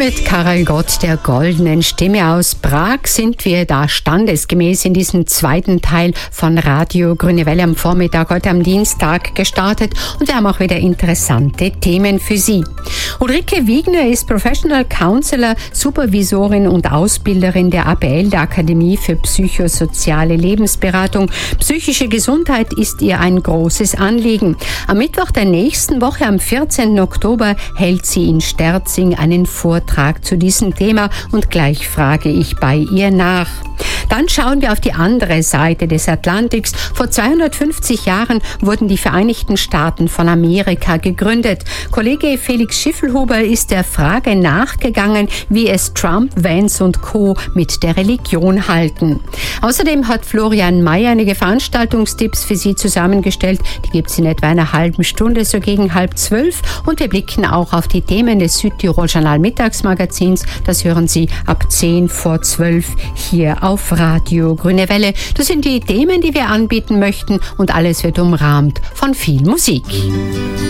Mit Karel Gott, der goldenen Stimme aus Prag, sind wir da standesgemäß in diesem zweiten Teil von Radio Grüne Welle am Vormittag, heute am Dienstag gestartet, und wir haben auch wieder interessante Themen für Sie. Ulrike Wiegner ist Professional Counselor, Supervisorin und Ausbilderin der APL, der Akademie für psychosoziale Lebensberatung. Psychische Gesundheit ist ihr ein großes Anliegen. Am Mittwoch der nächsten Woche, am 14. Oktober, hält sie in Sterzing einen Vortrag zu diesem Thema, und gleich frage ich bei ihr nach. Dann schauen wir auf die andere Seite des Atlantiks. Vor 250 Jahren wurden die Vereinigten Staaten von Amerika gegründet. Kollege Felix Schiffelhuber ist der Frage nachgegangen, wie es Trump, Vance und Co. mit der Religion halten. Außerdem hat Florian May einige Veranstaltungstipps für Sie zusammengestellt. Die gibt es in etwa einer halben Stunde, so gegen 11:30. Und wir blicken auch auf die Themen des Südtirol Journal Mittagsmagazins. Das hören Sie ab 10 vor 12 hier auf Radio Grüne Welle. Das sind die Themen, die wir anbieten möchten, und alles wird umrahmt von viel Musik.